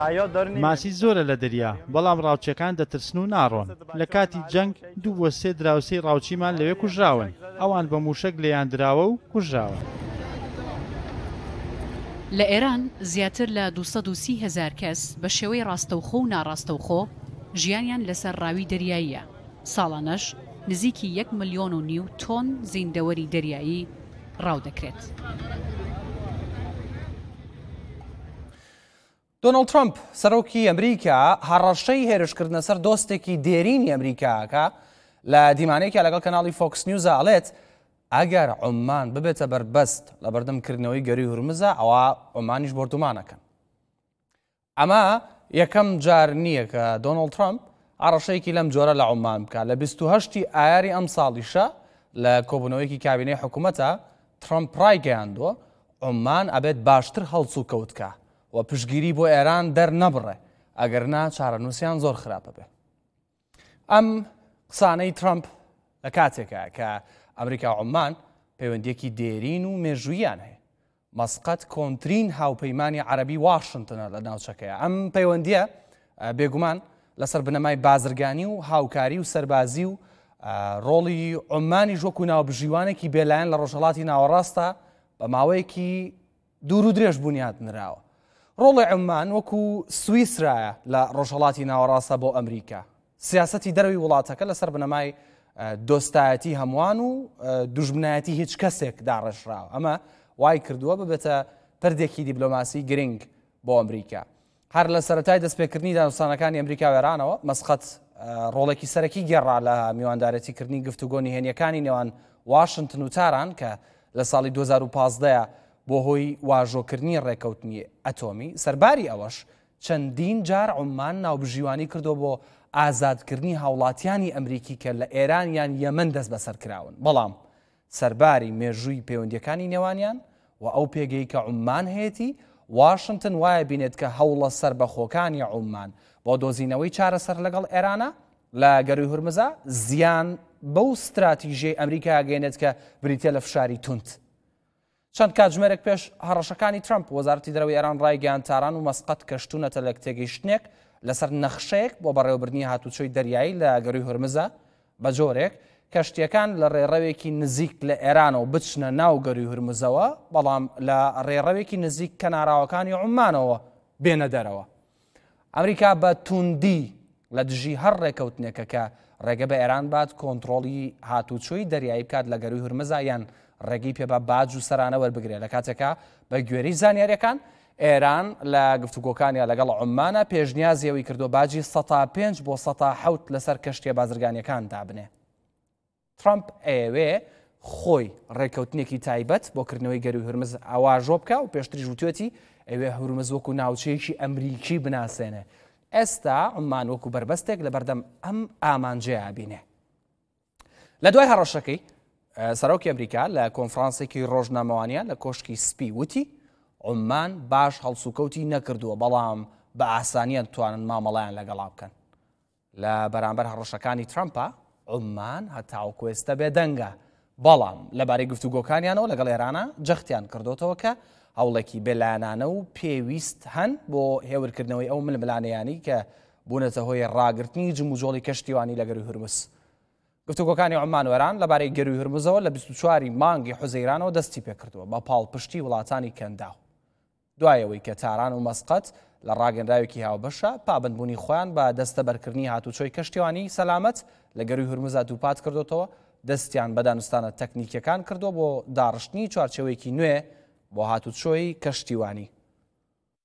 ماسی زۆرە لە دەریا بەڵام ڕاوچەکان دەترسن و ناڕۆن لە کاتی جەنگ 2 بۆ 3 دراوسەی ڕاوچیمان لەوێ کوژراون ئەوان بە موشک لێیاندراوە و کوژراوە. لە ئێران زیاتر لە 230,000 کەس بە شێوەی ڕاستەوخۆ و ناڕاستەوخۆ ژیانیان لەسەر ڕاوی دەریاییە. ساڵانەش نزیکی 1.5 ملیۆن تۆن زیندەوەری دەریایی ڕاو دەکرێت. دۆناڵد ترامپ سەرۆکی ئەمریکا هەڕەشەی هێرشکردنە سەر دۆستێکی دێرینی ئەمریکاکە لە دیمانەیەکی لەگەڵ کەناڵی فۆکس نیوز ئاڵێت ئەگەر عومان ببێتە بەربەست لە بەردەمکردنەوەی گەری هورمزە ئەوە عومانیش بردومانەکەن. ئەمە یەکەم جار نییە کە دۆناڵد ترامپ هەڕەشەیەکی لەم جۆرە لە عومان بکات. لە 28 ئایاری ئەم ساڵیشە لە کۆبوونەوەیکی کابینەی حکوومەتە ترامپ ڕایگەیاندووە عومان ئەبێت باشتر هەڵسو کەوتکە و پشگیری بۆ ئێران دەرنەبڕێ ئەگەرنا چارەنووسیان زۆر خراپە بێ. ئەم قسانەی ترامپ لە کاتێکە کە ئەمریکا عومان پەیوەندیەکی دێرین و مێژوویان هەیە. مەسقەت کۆنترین هاوپەیمانی عەرەبی واشنتنە لە ناوچەکەیە. ئەم پەیوەندیە بێگومان لەسەر بنەمای بازرگانی و هاوکاری و سەربازی و ڕۆڵی عومانی ژۆک و ناوبژیوانێکی بێلایەن لە ڕۆژهەڵاتی ناوەڕاستە بە ماوەیەکی دوور و درێژ بوونیات نراوە. ڕۆڵی عومان وەکو سویسرایە لە ڕۆژهەڵاتی ناوەڕاستە بۆ ئەمریکا. سیاسەتی دەروی وڵاتەکە لەسەر بنەمای دۆستایەتی هەمووان و دوژمنایەتی هیچ کەسێک داڕێژراوە. ئەمە وای کردووە ببێتە پردێکی دیبلۆماسی گرنگ بۆ ئەمریکا. هەر لە سەرەتای دەستپێکردنی دانوستانەکانی ئەمریکا و ئێرانەوە مەسقەت ڕۆڵێکی سەرەکی گێڕا لە میواندارەتیکردنی گفتوگۆ نهێنیەکانی نێوان واشنتن و تاران کە لە ساڵی 2015 بۆ هۆی واژۆکردنی ڕێکەوتنی ئەتۆمی. سەرباری ئەوەش چەندین جار عومان ناوبژیوانی کردو بۆ ئازادکردنی هاوڵاتیانی ئەمریکی کە لە ئێران یان یەمەن دەست بەسەر کراون. بەڵام سەرباری مێژووی پەیوەندیەکانی نێوانیان و ئەو پێگەی کە عومان هەیەی واشنتن وایە بینێت کە هەوڵە سربەخۆکانی عومان بۆ دۆزینەوەی چارەسەر لەگەڵ ئێرانە لە گەروی هورمزە زیان بەو ستراتیژیەی ئەمریکا گەێنێت کە بریتە لە فشاری تونند. چەند کاتژمێرێک پێش هەڕەشەکانی ترامپ وەزارەتی دەرەوەی ئێران ڕایگەیاند تاران و مەسقەت کەشتونەتە لە تێگەیشتنێک لەسەر نەخشەیەک بۆ بەڕێوەبردننی هاتوچۆی دەریایی لە گەروی هورمزە بە جۆرێک کەشتیەکان لە ڕێڕەوێکی نزیک لە ئێرانەوە بچنە ناو گەروی هورمزەوە بەڵام لە ڕێڕەوێکی نزیک کەناراوەکانی عومانەوە بێنە دەرەوە. ئەمریکا بە توندی لە دژی هەر ڕێکەوتنێکە کە ڕێگە بە ئێران بات کۆنتڕۆڵی هاتوچۆی دەریایی بکات لە گەروی هورمزە یان ڕێگەی پێ بە باج و سەرانە وەربگرێت. لە کاتێکە بە گوێرەی زانیاریەکان ئێران لە گفتوگۆکانیا لەگەڵ عومانە پێشنیازیەوەی کردو باجی 105 بۆ 107 لەسەر کەشتیە بازرگانیەکان دابنێ. ترامپ ئەوێ خۆی ڕێکەوتنێکی تایبەت بۆ کردنەوەی گەروی هورمز ئاواژۆ بکە و پێشتریش وتوێتی ئەوێ هورمز وەکو ناوچەیەکی ئەمریکی بناسێنێ. ئێستا عومان وەکو بربەستێک لە بەردەم ئەم ئامانجەیە بینێ. لە دوای هەڕەشەکەی سەرۆکی ئەمریکا لە کۆنفرانسێکی ڕۆژنامەوانیان لە کۆشکی سپی وتی عومان باش هەڵسوکەوتی نەکردووە بەڵام بە ئاسانیان توانن مامەڵیان لەگەڵا بکەن. لە بەرامبەر هەڕەشەکانی ترامپە عومان هەتاوەکو ئێستا بێدەنگە بەڵام لەبارەی گفتوگۆکانیانەوە لەگەڵ ئێرانە جەختیان کردوتەوە کە هەوڵێکی بێلایەنانە و پێویست هەن بۆ هێورکردنەوەی ئەو ململانەیانی کە بوونەتە هۆی ڕاگررتنی جموجۆڵی کەشتیوانی لە گەروی هورمز. گفتوگۆکانی عومان و ئێران لەبارەی گەروی هورمزەوە لە 24 مانگی حوزەیرانەوە دەستی پێکردووە بە پاڵپشتی وڵاتانی کەنداو. دوایەوەی کە تاران و مەسقەت لە ڕاگەندراوێکی هاوبەشە پابندبوونی خۆیان بە دەستەبەرکردنی هاتوچۆی کەشتیوانی سەلامەت لە گەروی هورمزە دووپات کردوتەوە دەستیان بە دانوستانە تەکنیکیەکان کردووە بۆ داڕشتنی چوارچێوەیەکی نوێ بۆ هاتوچۆی کەشتیوانی.